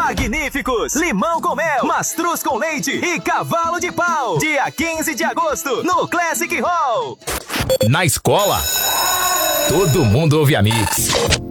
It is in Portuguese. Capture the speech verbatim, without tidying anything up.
Magníficos, limão com mel, mastruz com leite e cavalo de pau. Dia quinze de agosto, no Classic Hall. Na escola, todo mundo ouve a Mix.